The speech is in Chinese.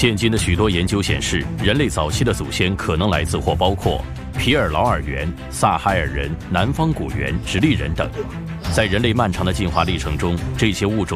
现今的许多研究显示，人类早期的祖先可能来自或包括皮尔劳尔猿、萨海尔人、南方古猿、直立人等。在人类漫长的进化历程中，这些物种